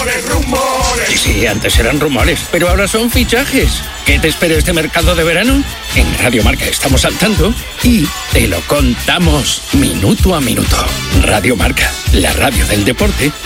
Sí, sí, antes eran rumores, pero ahora son fichajes. ¿Qué te espera este mercado de verano? En Radio Marca estamos al tanto y te lo contamos minuto a minuto. Radio Marca, la radio del deporte